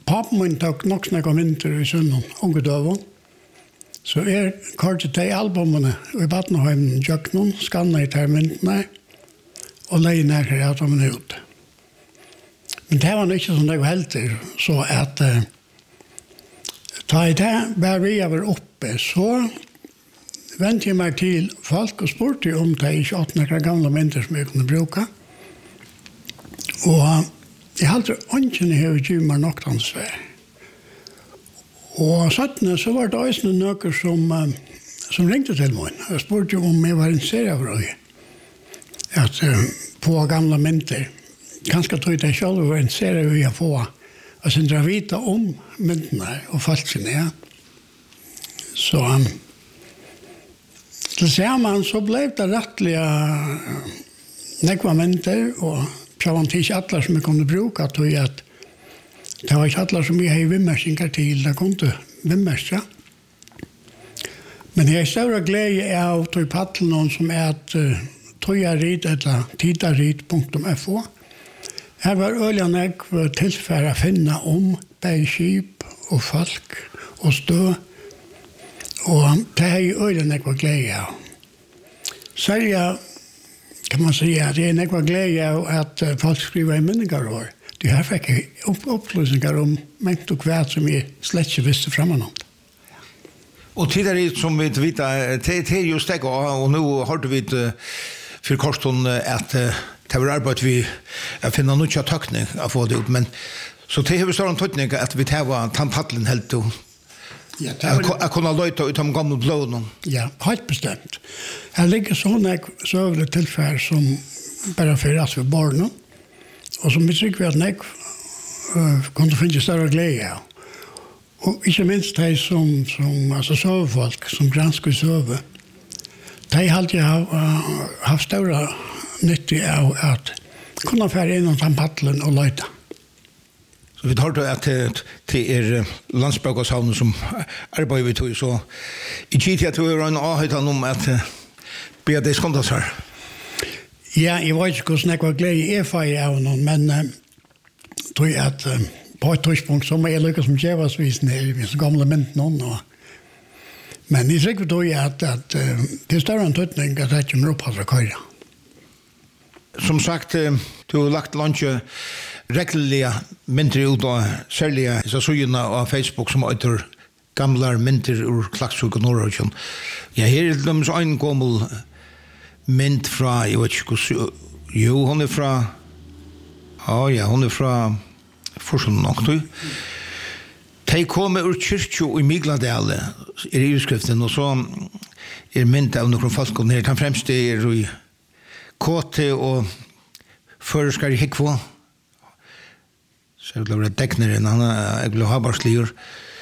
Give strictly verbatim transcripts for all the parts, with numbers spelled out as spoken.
pappen min tok nok snakka vinter i sønnen, unge døven. Så er kortet de albumene i Vatnaheimen, Jøknon, skanna i termintene, og leie nærkere at de er ute. Men det var ikke som det var helt til, så at uh, ta i det, bare vi var oppe, så vente jeg meg til folk og spurte om det ikke åttende gamle mynter som jeg kunne bruke. Og uh, jeg hadde ånden i høyde gymmer nok hans vei. Og sånn så var det også noen som, uh, som ringte til meg. Jeg spurte om jeg var en serievrøy. At uh, på gamle mynter. Kanskje tog jeg selv var en serievrøy å få. Og så drar vite om myntene og falskene. Ja. Så um, til sammen så ble det rettelig uh, nekva mynter og så var det ikke alle som jeg kunne bruke, at det var ikke alle som jeg har vimmersinger til, det kunne vimmerse. Men jeg er større glede av tog paddelen som er at uh, tojarit eller tidarit punktum f o. Her var øljene jeg tilfære å finne om bei skip og folk og stø. Og det er øljene jeg var glede av. Særlig kan man säga att det är några glädje att folk skriver i mynningar år. Det här fick jag upplysningar om mängd och kvart som jag slett inte visste framåt. Och tidigare som vi vet, det är just det, och nu har vi för korstånd att det var arbete vi att finna nya tackning att få det ut. Men så det har vi stor tackning att vi tar tampaddelen helt och ja, jag kunde löjta ut de gamla blåna. Ja, helt bestämt. Här ligger sådana sövliga tillfällen som bara föras för barnen. Och som vi tycker att jag uh, kunde finna större glädje. Och inte minst de som, som alltså sövfolk, som granskar söver. De har alltid uh, haft stora nytta av att kunna färra in om paddlen och löjta. Så vi tar det at det er landsbyggashavnen som arbeider vi tog, så i tid at vi har en avhøytan om at be det skondas her. Ja, jeg vet ikke hvordan jeg var glede i fag av noen, men uh, tog at uh, på et tidspunkt så må jeg lykkes som djevasvisen i min gamle mynd noen. Og, men jeg sikker tog at, at uh, det er større en tøtning at jeg kommer opp fra køyre. Som sagt, du har lagt lunsje reglerliga mynter ut av særlige sasugene av Facebook som øyter gamle mynter ur Klaksvik og Norrøkjøn. Ja, her er det så en gammel mynt fra, jeg vet ikke hvordan, jo, hun er fra, ja, ja, hun er fra Forsund nok, du. De kommer ur kyrkjo i Migladale, er i utskriften, og så er mynt av noen folk og nere. Den fremste er i Kåte og føreskar i Hikvo. Så jeg vil ha dekneren, han er jeg vil ha barslier.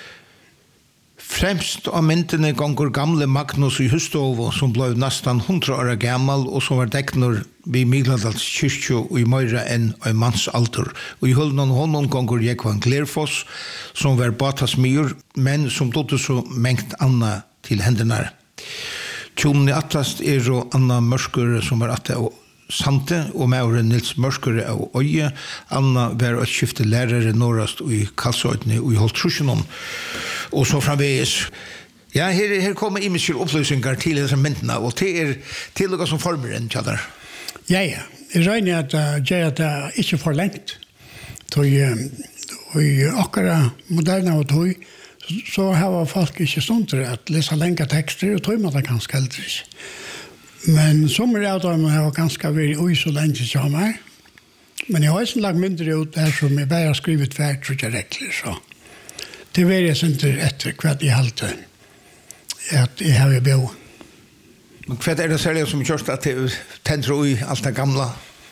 Fremst av myntene ganger gamle Magnus i Hustovo, som ble nesten hundra år gammal, og som var dekner vid Migladals kyrkjo i Møyre enn en manns alder. Og i hullen honom ganger Jekvan Glerfoss, som var batasmyr, men som dodde så mengt anna til hendene. Tjonen i Atlas er og Anna Mørskere som var atte og Sante, og med Nils Mørskere og Øye. Anna var et skifte lærere norrast i Kalsøytene og i Holtrusjonen. Og så framveges. Ja, her, her kommer imiske opplysninger til disse myntene, og det er til noe som former en kjallar. Ja, ja. Jeg regner at uh, jeg at det ikke for lengt. Og akkurat moderne og tog, så har folk ikke stått til at lese lenge tekster, og tog man det ganske eldre ikke. Men som er av dem har ganske vært ui så lenge som meg. Men jeg har også lagt mindre ut der som jeg bare har skrivet hver, tror jeg regler, så det var jeg ikke etter hva jeg halte at jeg har behov. Men hva er det særlig som kjørst at det tenner ui alt det gamle?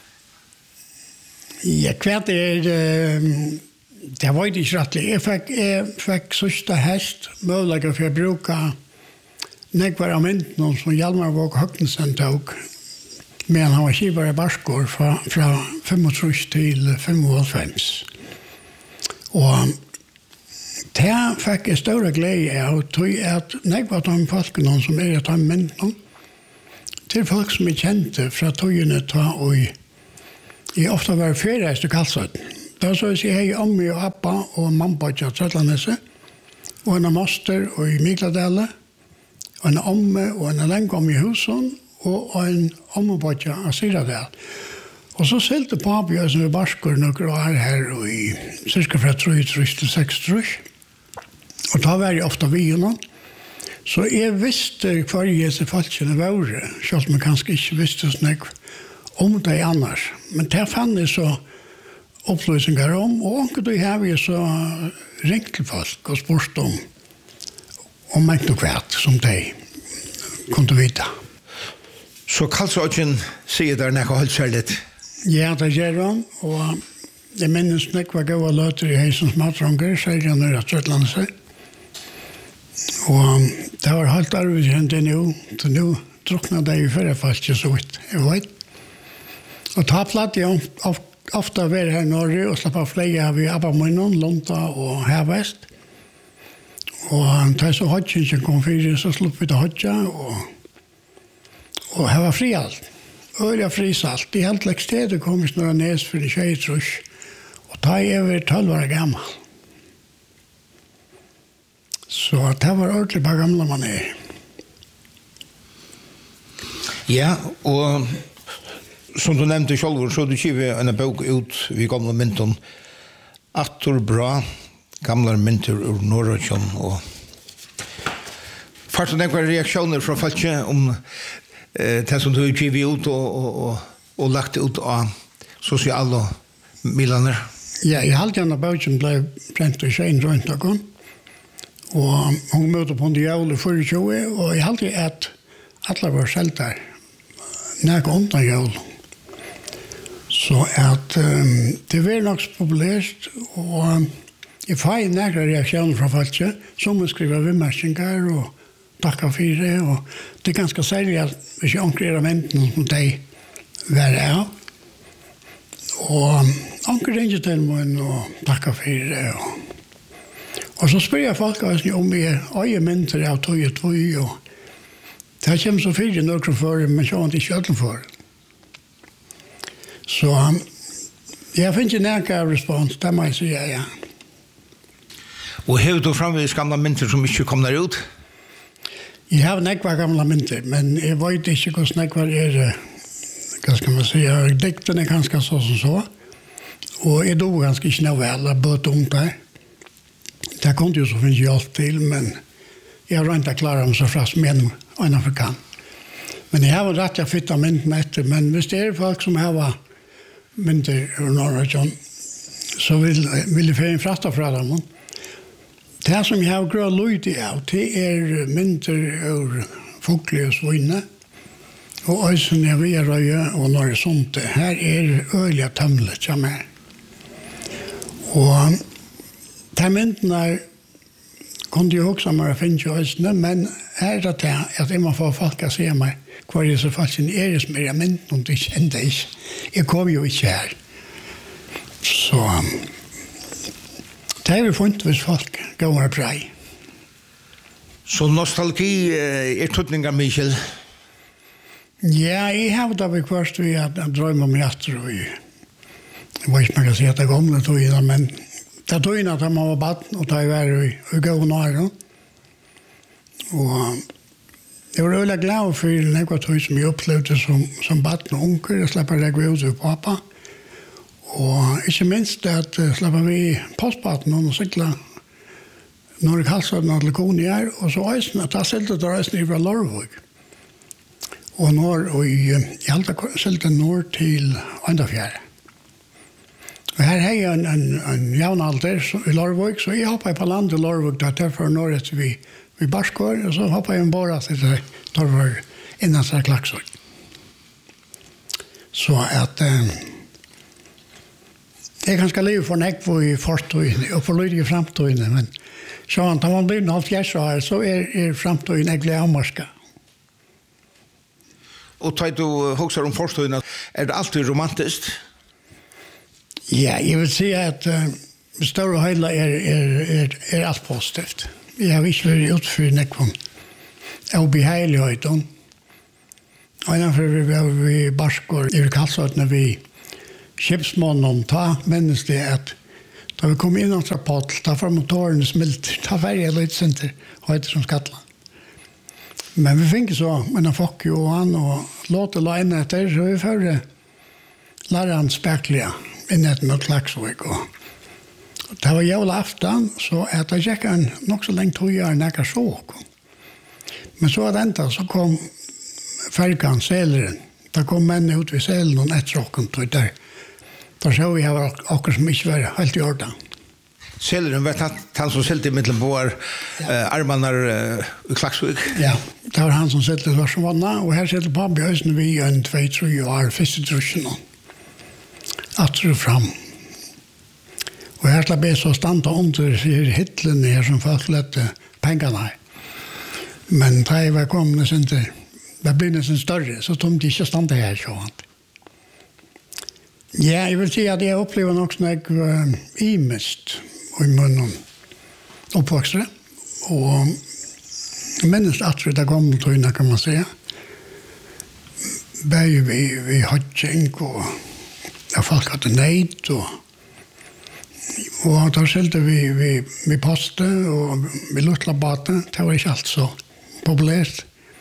Ja, hva er uh, det var ikke rettelig. Jeg fikk, jeg fikk sørste hest, mulighet for å bruke nekvar av myntene som Hjalmar Våg Høgtensen tok, men han var kjivare barskår fra, fra femogtrus til femoghalvfems. Og det fikk jeg større glede av, tog at nekvar av de folkene som er av myntene, til folk som er kjente fra togene ta og jeg ofte var ferieist i Kalsøyden. Da så jeg hei ommi og appa og mammbodja Trøtlanese, og en moster og i Mikladale, og en omme og en lengom i husen, og en ommebodja av Siradal. Og så selte papi og som vi barskor noen år her og i cirka fra tre til seks trus. Og da var jeg ofte vi noen. Så jeg visste hva jeg er falskene var, selv om jeg kanskje ikke visste sånn om det annars. Men det fann jeg så opplysninger om, og onke du har vi så ringt til folk og spurt om om ment og kvart som de kunne vite. Så Karlsøkken sier der nekka holdt seg litt? Ja, det gjør han, og jeg minnes nekva gode løter i heisens matronger, sier han når jeg trøtlandet seg. Og det var helt arbeidskjent til nå, til nå drukna det i fyrre fast, så vidt jeg vet. Og ta platt jeg ofte være her i Norge og slappe av flere av i Abbamunnen, Londa og Hervest. Og da så hodgen kom fyrir, så slupp vi til hodja, og, og her var fri alt. Øyla fri salt. I helt lekstedet kom vi snurra nes for det tjej trus, og da er vi tolv år gammal. Så det var ordentlig på gamla man er. Ja, og som du nevnte selv, så du kivet en bok ut vid gamla mynton, Attor bra, gamla myntor ur Norrøkjøn, og først og nekvar reaksjoner fra folk om eh, det som du har kivet ut og, og, og, og lagt ut av sosiale milaner. Ja, jeg halte gjerne boken ble brent i sjein rundt og kom, og hun møtte på en jævlig førtjue, og jeg halte at alle var selv der, nek undan jævlig. Så at um, det var nok så populært, og jeg får nekra reaksjoner fra folk, som skriver vimmerskinger og takka for det, og det er ganske særlig at hvis jeg omkrer menten som de var av, og omkrer ringer til meg og takka for det, og, og så spør jeg folk om vi er øye menter av tog og tog, og det kommer så fyrir nøkker for det, men så er det ikke ødelen for det. Så jeg finner ikke nærke av respons, det må jeg si, ja, ja. Og har du framvis gamla mynter som ikke kom der ut? Jeg har nekva gamla mynter, men jeg vet ikke hvordan nekva er, hva skal man si, dikten er ganske så som så, og jeg dog ganske ikke noe vel, jeg bøte om det. Det kom jo så finnes hjelp til, men jeg har ikke klart om så frast med en annen kan. Men jeg har rett til å fytte myntene etter, men hvis det er folk som har mynter ur Norrøkjøn, så vil, vil jeg få en frasta fra dem. Det som jeg har grøy lyd i av, det er mynter ur Fogli og Svøyne, og øysen er Verøye og Norgesonte. Her er øyelig tømlet som er. Og de myntene kunne jeg også bare finne i øysene, men er det det at jeg må få folk å se meg hva er det så faktisk er det som er mynt, om det kjente ikke. Jeg kom jo ikke her. Så det er vi funnet hvis folk går og brei. Så nostalgi er tøtninger, Michael? Ja, jeg har det vi først ved at jeg drømmer om hjerter, og jeg vet ikke om jeg kan si at det er gamle tøyene, men det er tøyene at man var baden, og det er vært i gå nære. Og jeg var veldig glad for noe tøy som jeg opplevde som, som baden og unger. Jeg slipper deg ut til pappa. Og ikke minst at jeg slipper vi postbaden og sykla når jeg kalset noe til kone her, og så øysen at jeg selte til øysen fra Lorvøk. Og når, og jeg halte selte nord til Øndafjære. Og her har jeg en, en, en jævn alder i Lorvøk, så jeg hoppet på land i Lorvøk, da derfor når etter vi vi barskår, og så hoppet jeg en båret til det, da det var innan seg klaksår. Så at eh, jeg kan skal leve for nekvo i fortøyene, og for lydige fremtøyene, men så da man blir noe fjers år, så er, er fremtøyene egentlig avmarska. Og tar du hoksar om fortøyene, er det alltid romantisk? Ja, jeg vil si at uh, større høyla er, er, er, er alt positivt. Jeg har ikke vært utfyrt nekvom. Jeg har beheilig høyden. Og innenfor vi var vi barskår i kalsøtene vi Kipsmånen ta minnes det at da vi kom inn og rapport, da får motoren smilt, da var jeg litt senter, høyde som skattland. Men vi fikk så, men han fikk jo han og låte la inn etter, så vi fører læreren speklige inn etter med Klaksvik. Og det var jævla aften, så at jeg gikk en nok så lenge tog jeg når jeg så. Men så var det enda, så kom fergen, seleren. Da kom mennene ut ved selen og etter åkken tog der. Da så vi har akkurat som ikke var helt i orden. Seleren var han som selte i middelen på uh, armene uh, i Klaksvik? Ja, det var han som selte det var som vannet, og her selte pappa i høysen vi en, tve, tre år, første drusjen, atter og fram. Og her slapp jeg så standa under hitlene her som folk lette pengene. Men da jeg var kommet til det blir nesten større, så tom de ikke standa her, så han. Ja, jeg vil si at jeg opplever nok sånn jeg uh, imest i munnen oppvoksere. Og minnes at det kom til henne, kan man si. Bare vi, vi hodging, og ja, folk hadde neid, og, og da skilte vi, vi, vi poste, og vi luttla bate. Det var ikke alt så populært.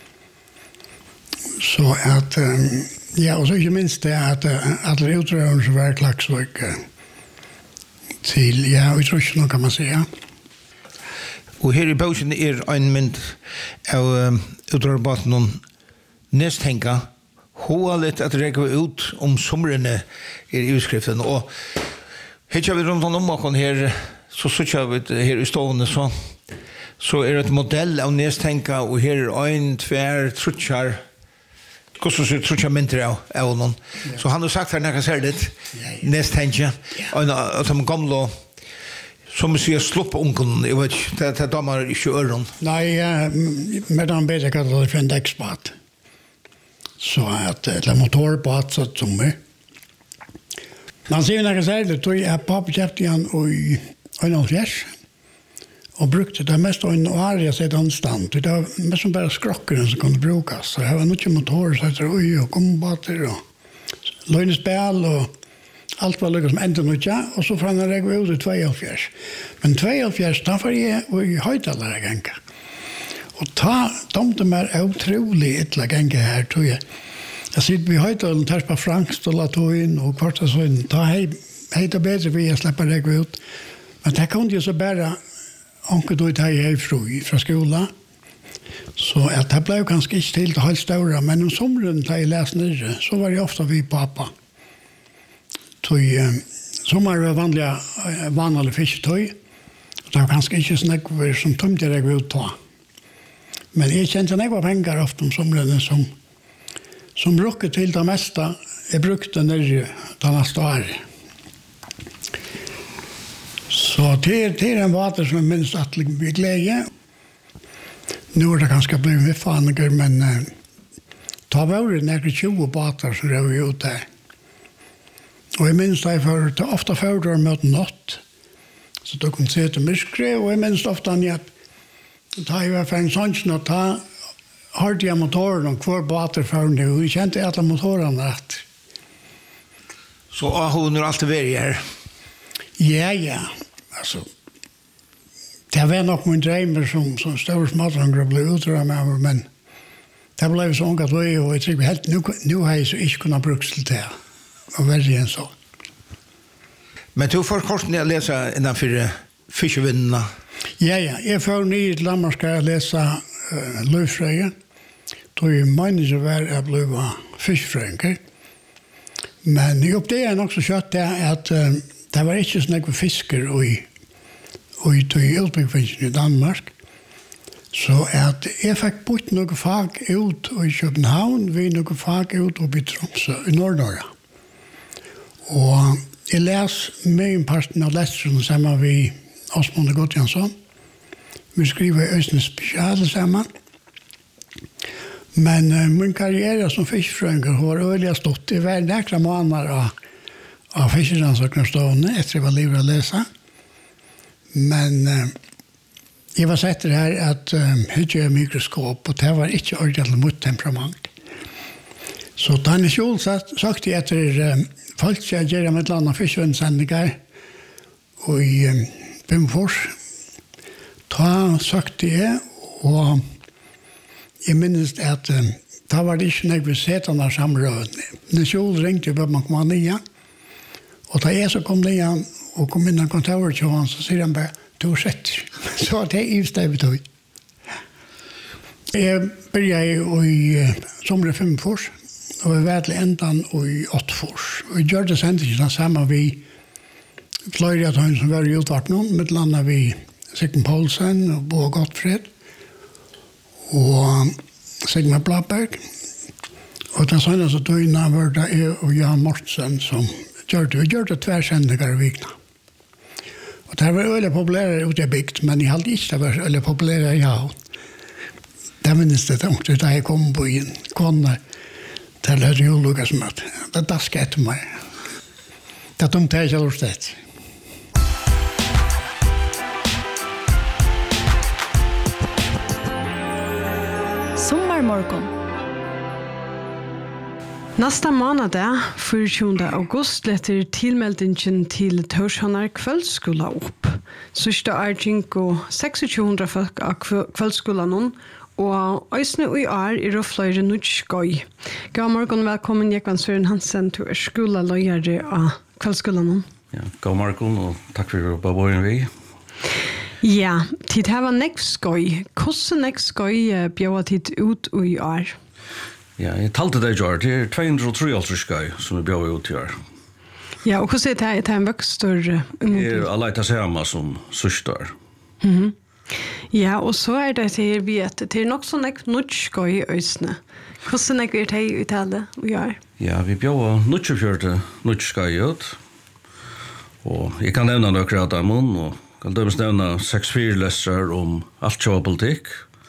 Så at, um, ja, og så ikke minst det at uh, alle utrørende som var Klaksvik uh, til, ja, og jeg tror ikke noe kan man si, ja. Og her i pausen er en mynd av uh, utrørende noen nestenka, hoa litt at rekke ut om somrene er i utskriften, og her kjør vi rundt om omakon her, så så kjør vi her i stående, så, så er det et modell av nestenka, og her er en, tver, trutsjar, Kosso så tror jag mindre av av någon. Så han har sagt här när jag ser det. Nestenka. Och som gamla som ser sloppa onkeln. Jag vet inte det damer i öron. Nej, med den bättre kan det för en däckspat. Så att det motorbåt så som mig. Man ser när jag ser det tror jag pappa köpte han och en fjärs. Og brukte det mest av en åre seg anstand. Det var mest som bare skrokkeren som kunne brukes. Så det var noen motorer, så heter oi, og gombater, og løgnespel, og alt var lykkes som enda noe. Og så fra når jeg var ute i tveogfjers. Men tveogfjers, da var jeg i høytalere genge. Og da domte meg utrolig ytla genge her, tror jeg. Jeg sitter i høytalen, ters på frankst og latoin, og kvart og sånn. Da hei det bedre vi jeg slipper jeg ut. Men det kunne jeg så bare onkel då tar jag ifrån från skolan. Så att det blev ganska inte till helt stora, men om sommaren tar jag läs ner så var det ofta vi pappa. Så eh, sommar var vanliga vanliga fisketoy. Det var ganska inte snäckor som tömde jag ut på. Men jag kände när jag var pengar ofta om sommaren som som brukade till det mesta. Jag brukade när det nästa år. Så det, det är en vatten som jag minns att vi glädje. Nu är det ganska blivit faniger, men uh, ta var det nära tjugo båtar som rör vi ut där. Och jag minns det för att ofta förde de möt något. Så då kunde se till myskre, och jag minns ofta att ta i var för en sån att ta hörde jag motoren och kvar båtar för nu. Och jag kände alla motorerna rätt. Så hon är alltid varit här? Ja, ja. Alltså, det var nog min dröm som, som stora smådranger blev utrörd med, men det blev så unga då, och jag tycker helt nu, nu har jag så inte kunnat brukas till det. Och värre än så. Men du får kort ner att läsa innanför fiskevinnarna? Ja, ja. Jag får ner till Lammarska att läsa uh, löjfröjen. Då är människor värd att bli fiskfröjen. Men jag uppdagade också kött det att uh, det var inte så mycket fiskar i och i utbyggningen i Danmark. Så att jag fick bort några fag ut i Köpenhamn, vi några fag ut uppe i Tromsø i Nordnorge. Och jag läs med en parten av läsaren samman vid Osmund Gottjansson. Vi skriver i Östens special samman. Men uh, min karriär som fiskfrönger har öliga stått i världen näkra månader av av fiskeransökningsstående efter jag var livet att läsa. Men uh, jag var sett det här att uh, hyggja mikroskop, och det var inte ordentligt mot temperament. Så Danne Kjol sagt jag efter uh, folk som gjør med et eller annet fiskvindsendinger og i um, Bimfors. Da søkte jeg, og jeg minnes at um, da var det ikke når vi sett denne samrøvene. Når Kjol ringte, bør man komme nye. Og da jeg så kom nye og kom inn i kontoret til han, så sier han bare, du har sett. Så det er i stedet tog. Jeg begynte i uh, sommer Bimfors, og vi var til endan i Åttfors. Og jeg gjør det sendt ikke sammen vi flere av dem som var i utvart noen, med landet vi Sigmund Poulsen og Bo Gottfred og Sigmund Blaberg. Og den seneste døgnet var det jeg og Jan Mortensen som gjør det. Vi gjør det tversendinger i vikna. Og det var veldig populære ute i bygd, men jeg hadde ikke det var veldig populære i havn. Det minnes det da jeg kom på en kone til det julelukas som at det dasket etter meg. Det er dumt jeg ikke har lort det. Sommarmorgon. Nästa månad, fjortonde august, letter tilmeldingen til Torshanar kvällskola upp. Sørste er tjinko tjugosex folk av kvällskolan, og øysene i år er og flere nutskøy. God morgen, velkommen, Jekvan Søren Hansen, til er skolaløyere av kvällskolan. Ja, god morgen, og takk for å bare vi. Ja, tid her var nekv skøy. Hvordan nekv skøy bjør tid ut i år? Ja, jeg talte det i år. Det er två hundre og tre skøy som vi bjør ut i år. Ja, og hvordan er det? Er det en vokst større? Det er alle etter samme som sørste år. Mhm. Ja, og så er det til vi at det er nok så nekv nutskøy i øysene. Hvordan nekv er det i uttale i år? Ja, vi bjør nutskjøfjørte nutskøy ut. Og jeg kan nevne noe av dem, og kan dømes nevne seks fyrlesser om alt kjøpepolitikk.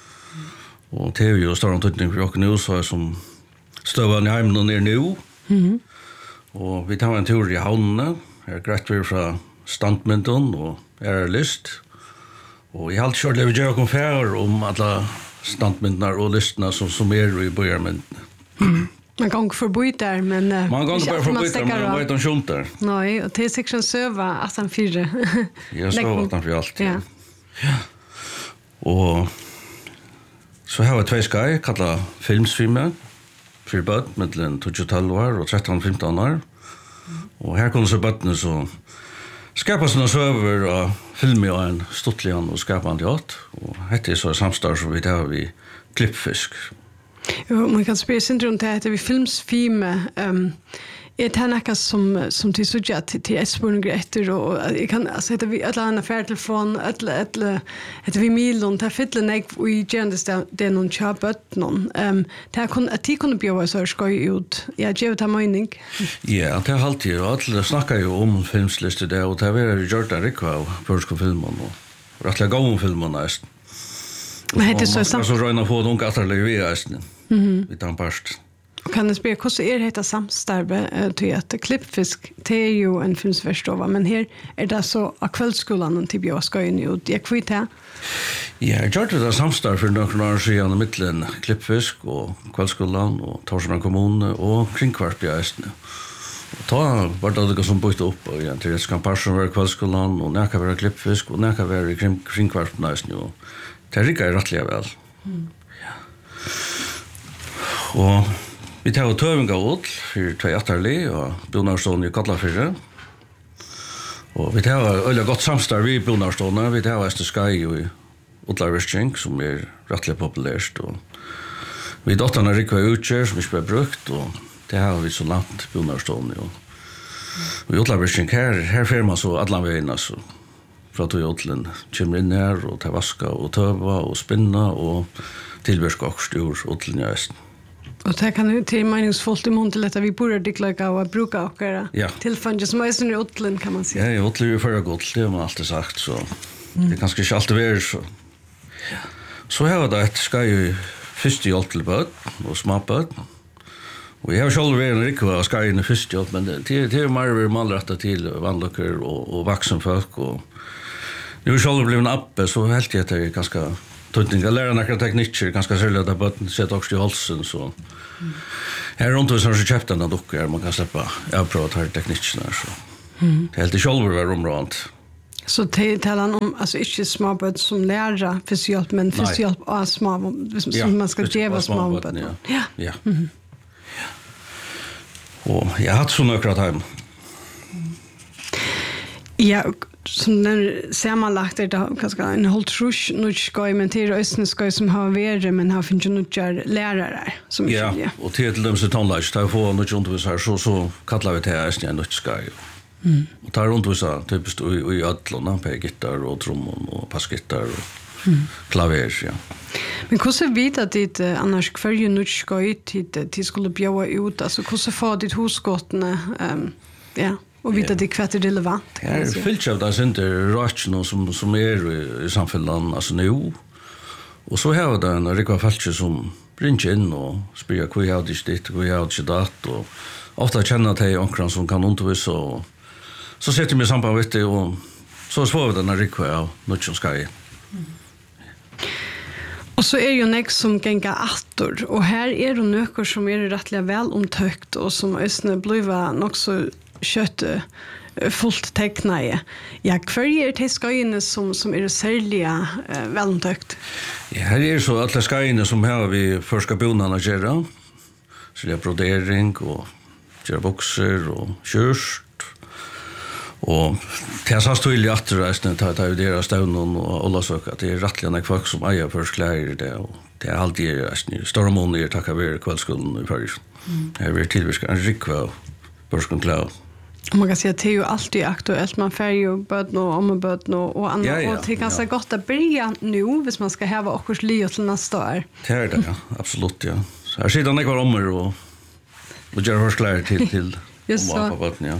Og det er jo større antydning for dere nå, så er som støvende i heimen og ned nå. Mhm. Og vi tar en tur i havnene. Her er greit vi fra standmynden og er lyst. Og jeg har alltid kjørt lever jeg om fær om alle standmyndene og listene som, som er i bøyermyndene. Mm. Man kan ikke forbi der, men... Uh, man kan ikke bare forbi der, men man vet om skjønt der. Nei, og det er sikkert en søva at han fyrer. Jeg søva at han fyrer alt. Ja. Ja. Og så har vi tvei skaj, kallet filmsfilme, for bøtt, mellom tolv år og tretton femton år. Og her kunne så bøttene så skapa sånne søver og filme og en stortligan og skapa han til åt. Og dette er så samstår som vi tar vi klippfisk. Jo, man kan spørre sin rundt det, vi filmsfilme, um, er det noe som, som til så gjør til, til et spørsmål etter, og jeg kan, altså, etter vi, et eller annet affærtelefon, etter vi milen, det er fytlen jeg, og i gjerne det er noen kjøpet noen. Um, det er kun, at de kunne bjøre så skøy ut. Ja, det er mening. Ja, det er alltid, og alle snakker jo om filmslister det, og det er veldig gjort der ikke av førskofilmen, og rettelig gå om filmen nesten. Men heter så samt. Så røyna på noen atterlig vi nesten. Mhm. Vi tar en parst. Och kan det spela hvordan er detta samstarbe uh, till att klippfisk det är ju en filmsförståva men här är det så av kvällskolan till Björn ska in ut jag kvitt här. Ja, jag gjorde det samstarbe för några år sedan i mitten klippfisk och kvällskolan och Torshavn kommun och kringkvart i Östne. Ta var det som bytte upp och igen till det ska passion vara kvällskolan och näka vara klippfisk och näka vara kring kringkvart i Östne och det rikker rättliga väl. Mm. Ja. Och vi tar och tövninga ut för två attarli och Bonarstånd i Kallafyrre. Och vi tar öliga gott samstarv vid Bonarstånd. Vi tar Öster Sky i Utlarviskink som är rättligt populärt. Och vi dottarna rikva utgör som inte blir brukt och det har vi så langt Bonarstånd. Och i Utlarviskink här, här får man så alla vägarna så. Fra tog Utlen kommer in här och tar vaska och töva och spinna och tillbörska och styr Utlen i Östen. Och det kan ju till meningsfullt i mån till att vi borde dikla och bruka och ja. tillfället som är i Utlen kan man säga. Ja, i Utlen är förra gott, det har man alltid sagt så. Mm. Det är ganska inte alltid värre så. Ja. Så här var det att ska ju först hjälp till böt och smappöt. Och jag har själv varit en rikva och ska in i först hjälp men det, det, det är mer vi man rätta till vandlöker och, och vuxen folk och nu är själv blivit en appe så helt jag att det är ganska tøytning. Jeg lærer noen teknikker, ganske særlig at jeg bare setter også i halsen, så... Her rundt hvis man har kjøpt denne dukker, man kan slippe avprøve å ta teknikkene, så... Mm. Det er helt i kjolver hver området. Så det talar om alltså inte småbarn som lära fysiohjälp men fysiohjälp av små som ja, man ska ge småbarn. Ja. Ja. Ja. Mm. Ja. Och jag har så några tid. Ja, som den sammanlagt är det ganska en hållt rush nu ska men till östen ska som har värre men har finns ju några lärare som ja, ja. Och till dem så tonlage där får något undervisare så så kallar vi det här är något ska ju. Mm. Och tar runt och så typiskt i i allorna på gitarr och trummor och passgitarr och mm. klaver ja. Men hur så vet att det annars för ju nu ska ut till till skulle bjöa ut alltså hur så får ditt husgottne ehm ja och vet att det kvätter relevant. Ja, det fylls av det inte rätt som som är i samhällen alltså nu. Och så har det en rikva falske som ringer in och spyr hur jag det det hur jag det dat och ofta känner att det är ankran som kan undervisa och så sätter jag mig samman vet du och så svarar den här rikva av något som ska i. Och så är ju näck som gänga attor och här är det nökor som är rättliga väl omtökt och som östne bliva nog så kött fullt tecknaje. Ja, kvar är det skajene som som är särliga eh, väl omtökt. Ja, här är så alla skajene som har vi förska bonarna göra. Så det är brodering och göra boxer och kjørst. Och det är så stöjligt att resten tar tar deras stånden och alla saker att det är rättliga folk som äger för kläder det och det är alltid resten stora månader tacka vare kvällsskolan i Paris. Jag vill tillverka en rikva börskan klar. Och man kan säga att det är ju alltid aktuellt man färger ju bötn och ombötn och annat ja, ja, och det är ganska ja. Gott att börja nu hvis man ska häva åkers liv till nästa år. Det är det, ja. Absolut, ja. Så här sitter jag kvar ommer och och gör hörskläder till till just så. Bötn, ja.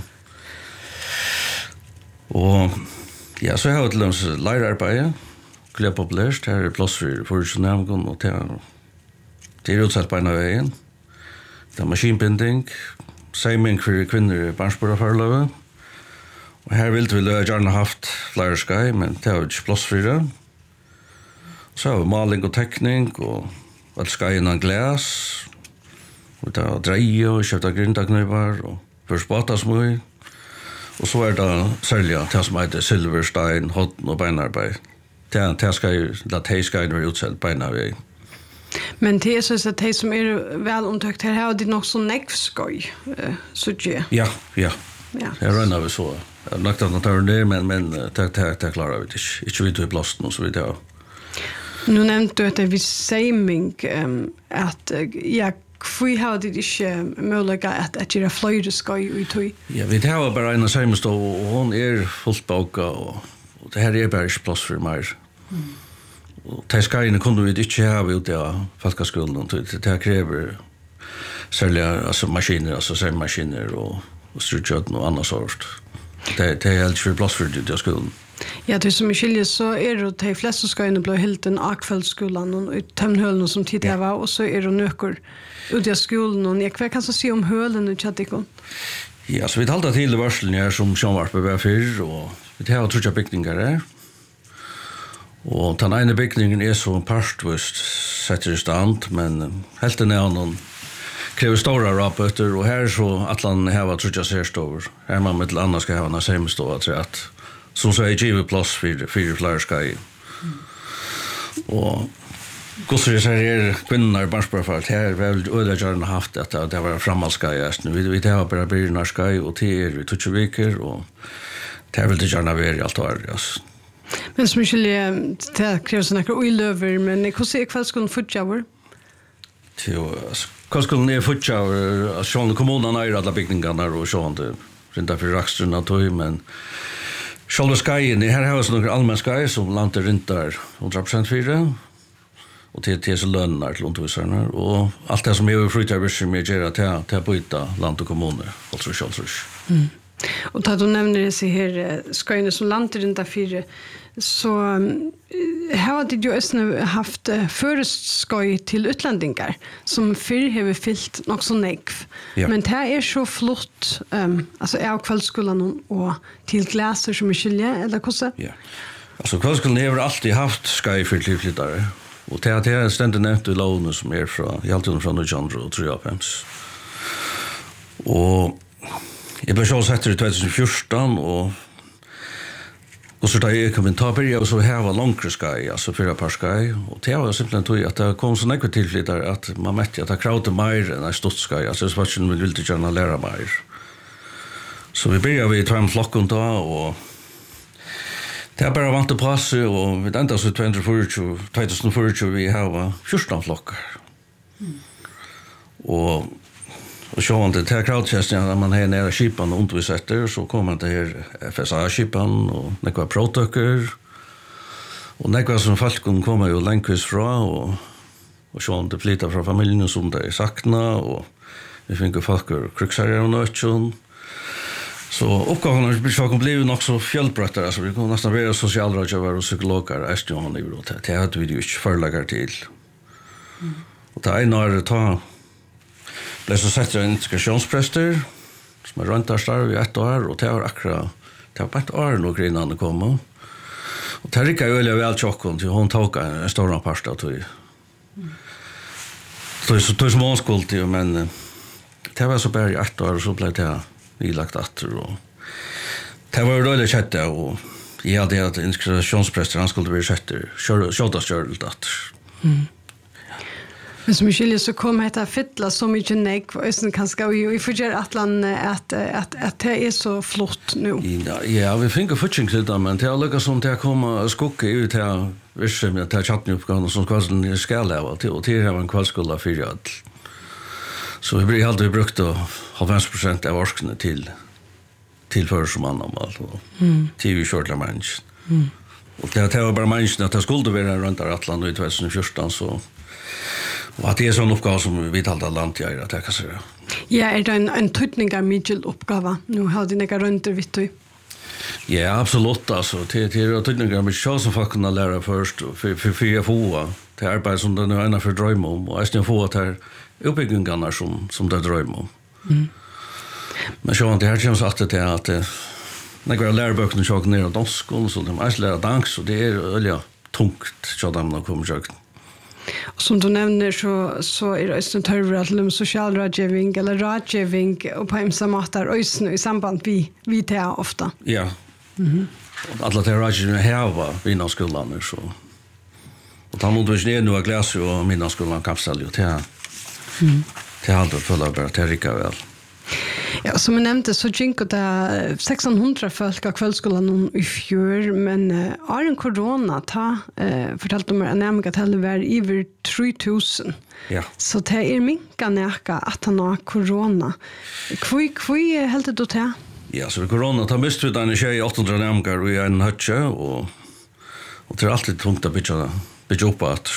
Og ja, så har jeg til deres leirarbeid, glede populært, det er plass for forutjønnemgen, og det er, det er utsatt på en av veien. Det er maskinbinding, seiming for kvinner i barnsbordafærløve, og her ville vi løye gjerne haft flere skai, men det er jo ikke plass for det. Så har vi maling og tekning, og alt skai innan glas, og det er dreie og kjøpta grindaknøyvar, og først batasmøy, og så er det særlig det som heter silverstein, hodden og beinarbeid. Det, det skal jo, det er skal være utsett beinarbeid. Men det er så at de som er vel omtøkt her, har de nok så nekvskøy, uh, så ikke? Ja, ja. Ja. Jeg rønner vi så. Jeg har lagt at det er det, men, men det, det, det klarer vi ikke. Ikke vidt i plasten og så vidt, ja. Nu nevnte du at det er seiming, um, at ja, Hvor har det ikke mulighet at, at gjøre flere skøy ut i? Ja, vi har bare en av seimest, og hun er fullt boka, og, og det her er bare ikke plass for meg. Mm. Og de skøyene kunne vi ikke ha ute av Falkaskolen, og det, det krever særlig altså, maskiner, altså seimmaskiner og, og strykjøtten og annet sort. Det, det er helt ikke plass for det av skolen. Ja, det som er skilje, så er det de fleste skøyene ble helt den akveldskolen og tømnhølene som tid her var, og så er det nøkker ut av skolen. Og hva kan du si om hølene i Tjadikon? Ja, så vi talte til i varselen her som Sjønvarpe var før, og vi har trutja bygninger her. Og den ene bygningen er så partvist setter i stand, men helt den er noen krever stora rapöter, og her så at han har trutja særstover. Her man med til andre skal ha en semestova til at som så er givet plass for fire flere skai. Mm. Og gosser så er kvinner i barnsbørfalt her, vi har vel ødegjørende haft at det var framhaldskai. Vi, vi har bare begynnende skai, og det er i tutsi viker, og det er vel det gjerne være i alt år. Yes. Men som ikke det krever sånn akkurat uiløver, men hvordan er kveldskolen fortjauer? Kveldskolen er fortjauer, sånn kommunen er alle bygningene, og sånn det rinda for rakstrunna tog, men själva skajen, här har vi några allmänna skaj som landet rintar hundra procent fyra och till till så lönar till undervisarna och allt det som är över frutarvisar med gera till till byta land och kommuner alltså självs. Mm. Och då du nämner det så här skajen som landet rintar fyra så har det ju ösnä haft först skoj till utlandingar som för har fyllt något så nekv. Ja. Men det är så flott um, alltså är kvällskolan och till glaser som är skilja eller hur så? Ja. Alltså kvällskolan har alltid haft skoj för tillflyttare Och det det är ständigt nämnt i lånen som är från i alltid från nittonhundratre och trehundrafem. Och jag blev så sett i tjugohundrafjorton och och så där jag kom in ta på det och så här var långre sky alltså fyra par sky och det var simpelthen tog att det kom så mycket tillflyttare att man mätte att det crowdade mer än stort sky alltså så var det vill inte gärna lära mer. Så vi började vi två flocken då och det är bara vant att passa och vi ända så tjugohundrafyrtio vi har fjorton flockar. Mm. Och och så han det här crowdchesting när man är nära skipan och undervisar så kommer man till F S A-skipan och några protokoll och några som folk kommer ju långt från och och så han det flyttar från familjen som det är sakna och vi fick folk kruxar och nötchon. Så uppgången blir så blev nog så fjällbrötter alltså vi kan nästan vara socialrådgivare och psykologer är ju han i brott det hade vi ju inte förlagar till. Mm. Och det är när det tar blev så sett en integrationspräster som är runt där starv i ett år och det var akkurat det var bara ett år nog innan det kom och det gick ju väl chockon till hon tog en stor part av det. Så så det var skuld till men det var så bara i ett år och så blev det vi lagt åter och det var roligt chatt och jag hade att integrationspräster han skulle bli sätter shorta short att mm. Men som skiljer så kom det fylla så mycket näck och sen kanske vi förger att land att att att det är så flott nu. Ja, ja vi fick futching till dem men det har lyckats som det kommer skocka ut här visst med det chatten uppgången som kvasten ska leva till och till har en kvalskola för all. Så vi blir alltid brukt att ha fem procent av årsken till till för som annan mal och till vi shortla människor. Mm. Och det var bara människor att det skulle vara runt Atlant i tjugohundrafjorton så och att det är sån uppgåva som vi talade land jag att jag kan säga. Ja, är det en en tydningar mycket uppgåva. Nu har det några runt vet du. Ja, absolut alltså till till tydningar mycket så som folk kunna lära först för för för få till arbete som det nu är för dröm om och jag få att här uppbyggingarna som som det dröm om. Mm. Men så han det här känns att det är att när jag lär böckerna så ner och danskon så de är lära dans så det är ja tungt så de när kommer jag. Och som du nämner så så är det sånt här att socialrådgivning eller rådgivning och på hemsa matar ösn i samband vi vi tar ofta. Ja. Mhm. Och alla det rådgivning här var vi när skolan så. Och han måste ju nu glas och mina skolan kapsel ju till. Mm. Till allt för att bara till rika väl. Ja, som jag nämnde så gick det sextonhundra folk av kvällskolan i fjör, men uh, är en corona ta uh, fortalte de en nämligen att det var över tre tusen. Ja. Så det är minka näka att han har corona. Kvui kvui helt det då. Ja, så corona tar mist vi den tjej åttahundra nämgar och en hutche och och det är alltid tungt att bitcha bitcha upp att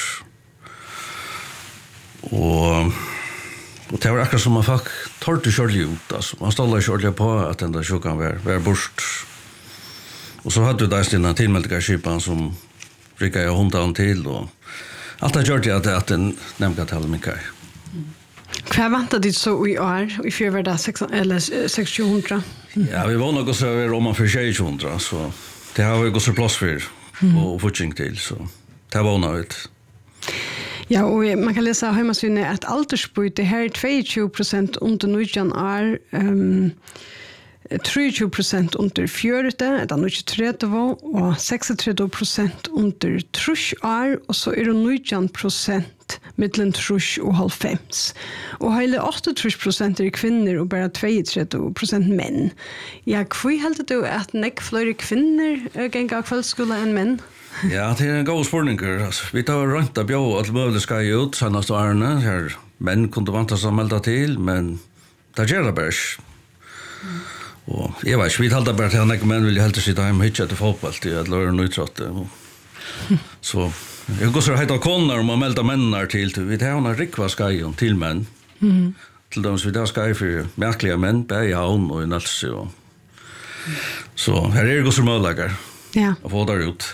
och och det var akkurat som man fick torrt och körlig ut. Alltså, man stålade körlig på att den där sjukan var, var bort. Och så hade vi där stina tillmältiga skipan som rickade jag hundan till. Och allt det gjorde jag att den nämnde att det var mycket. Vad vantade det så i år? I fjör var det sextonhundra? Ja, vi var nog så över om man för tjugohundra. Så det har vi gått så plats för och fortsättning till. Så det var nöjt. Ja, och man kan läsa hemsidan att aldersbyte här är tjugotvå procent under nitton år, um, trettio procent under fjörde, det är tjugotre och sextiotre procent under trusch år och så är det nitton procent mellan trusch och halvfems. Och hela åttiotre procent är kvinnor och bara trettio procent män. Ja, hur helt du att näck fler kvinnor gänga kvällskola än män? Ja, det är en god spårning. Alltså, vi tar runt att bjöd att möjligt ska ge ut senast årene. Här män kunde vanta sig att melda till, men det gör det bara. Mm. Och jag vet inte, vi talar bara till att män vill helt sitta hemma och hitta till fotboll till att lära en utsatt. Så jag går så här att konar om att melda männar till. Vi tar en rikva skajon till män. Mm. Till dem som vi tar skaj för märkliga män, bär i havn och i nälse. Och... Så här är det går så möjliga. Ja. Att få där ut.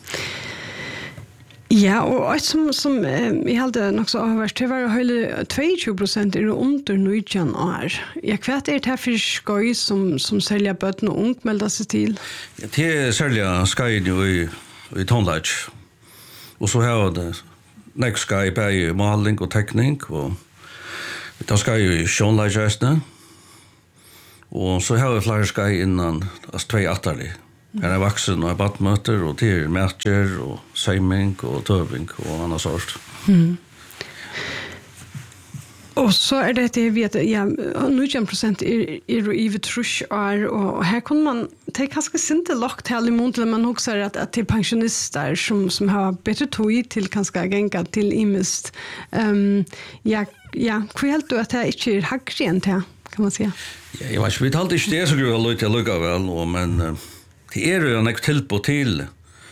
Ja, och som som vi hade nog så avvärst det var höjde tjugotvå procent är under nitton år. Jag vet är det här för skoj som som säljer bötten och ung melda sig till. Ja, det är sälja skoj i i tonlage. Och så har det nek skal i bæg maling og tekning, og da skal jeg i sjånleikjøsene, og så har vi flere skal innan, altså tvei atterlig. Her er vaksen og er badmøter, og til mætjer, og seiming, og tøving, og annet sort. Mm. Og så er det det vi vet, ja, nitton procent er, er i ved trus år, og her kunne man, det er kanskje sinte lagt til i mån til man også er at, at til pensjonister som, som har bedre tog til kanskje genga til imest. Um, ja, ja, hva helt du at det ikke er haggre enn til, kan man si? Ja, jeg vet ikke, vi talte ikke det så grunn av løyt jeg lukka vel, men uh, det er jo en ek tilbå til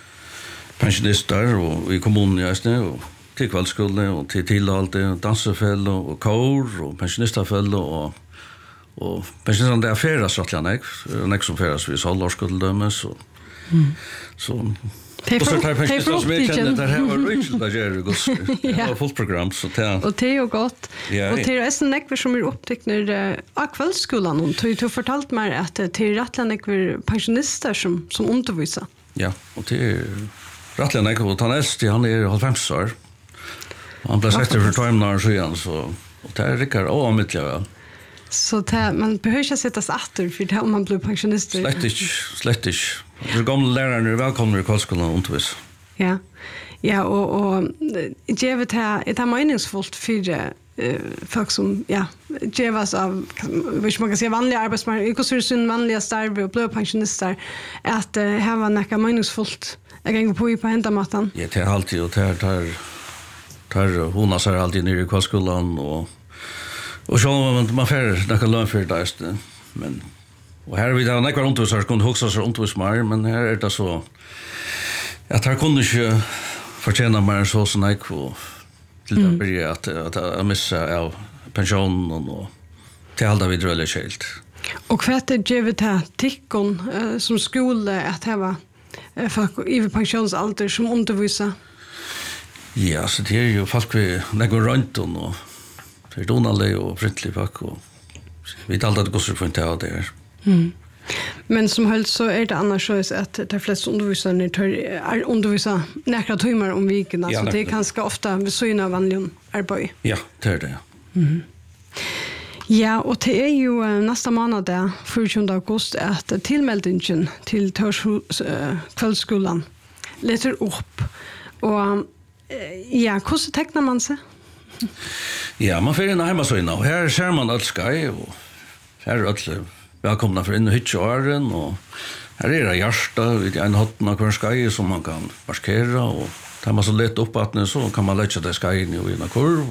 pensjonister og i kommunen i Østene, og til kveldskole, og til tilhalte, dansefell, og kår, og pensjonisterfell, og, og pensjonisterne det er feras rettelig nek, nek som feras vi salårskuldømmes, og mm. så... Og så tar pensjonister som jeg kjenner, det her var rykselt å gjøre, det var fullt program, så det er... Og det er jo godt, ja, og det er nesten nekver som er opptekner av kveldsskolen, og du har fortalt meg at det er rettelig nekver pensjonister som, som underviser. Ja, og det er rettelig nekver, og han eldste, han er halvfems år, han ble sett for tøymene år siden, så og det er rikker også mittlig vel. Så det, man behøver ikke sette seg atter for det om man blir pensjonister. Slett ikke, slett ikke. De gamle lærerne er velkomne i kvalskolen og undervis. Ja, ja, og, og jeg vet at det er meningsfullt for uh, folk som, ja, gjevas av, hvis man kan si vanlige arbeidsmarked, ikke så er det vanlige starve og blå pensjonister, at uh, her var nekka meningsfullt jeg ganger på i på hendamaten. Ja, det er alltid, og det er, tar, tar hona seg alltid nere i kvalskolen, og og så man man fer nakka løn for det, men og her vi da nekvar undervisar kunne hugsa seg undervisar, men her er det så at her kunne ikke fortjena mer så sånn jeg til det blir at at jeg missa av pensjonen og til halda vi drølle kjelt. Og hva er det givet til tikkon uh, som skole at det var uh, folk i pensjonsalder som underviser? Ja, så det er jo folk vi nekvar rundt og det er donalig og fryntelig folk, og vi vet alltid at det går så funnet av det her. Mm. Men som helst så er det annars så at de fleste underviserne er underviser nekra timer om viken, altså ja, det er ganske ofte ved søgn av vanlig arbeid. Ja, det er det. Mm. Ja, og det er jo uh, neste måned, fjortjunde august, at tilmeldingen til Tørshus uh, kveldsskolen leter opp. Og uh, ja, hvordan tekner man seg? Ja, man får inn hjemme søgna, og her ser man alt skai, og her er alle velkomna for inn og hytje åren, og her er det hjärsta vid en hatten av hver skai som man kan markera, og tar man så lett opp at så kan man lette det skai inn i en kurv,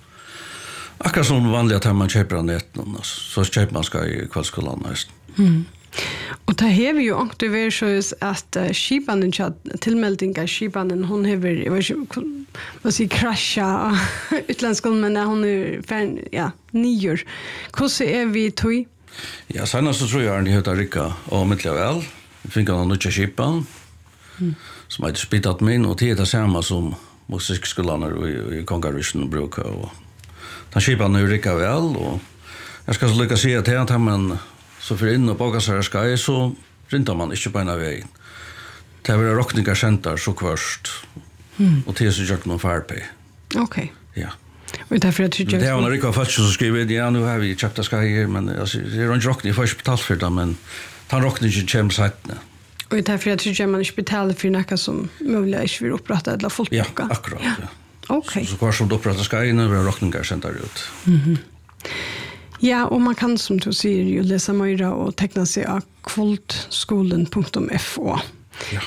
og akkurat som vanlig at man kjøper av netten, så kjøper man skai i kveldskolan nesten. Mm. Og det hever jo aktivert så at uh, skipanen, tilmeldinga skipanen, hun hever, jeg vet ikke, hva sier, krasja utlandskolen, men hun er fern, ja, nyer. Hvordan er vi tog? Ja, senast så tror jeg Arne heter Rikka og mittlig vel. Vi fikk han nødja skipan, mm. som heter Spittat min, og det er det samme som musikkskolan i, i Kongarvisen bruker. Og den skipan er Rikka vel, og jeg skal så lykke si at her, men så for inn og baka seg skai, så rintar man ikke på en av veien. Det er vært rockningar senter så kvørst, mm. og til så gjør noen farpei. Ok. Ja. Og derfor at du gjør... Det er jo når Rikka først så skriver, ja, nu har vi kjøpt av skai her, men altså, det er ikke rockning, jeg får ikke betalt for det, men den rockningen kommer settene. Og derfor at du gjør man ikke betaler for noe som mulig ikke vil opprette eller fullt ja, boka? Ja, akkurat. Ja. Ok. Så, så hver som du oppretter skai, nå vil rockningar senter ut. Mhm. Ja, og man kan, som du sier, jo lese mer og tekna seg av kvoldskolen punktum f o. Ja.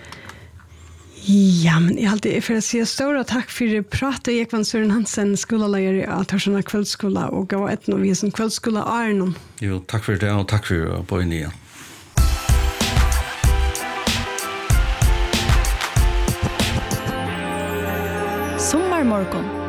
Ja, men jeg alltid for å si stor takk for pratet. Jeg var Søren Hansen, skoleleier av Tørsjøna kveldskola, og gav et noe vi som kveldskola er noen. Jo, takk for det, og takk for å på inn igjen. Sommarmorgon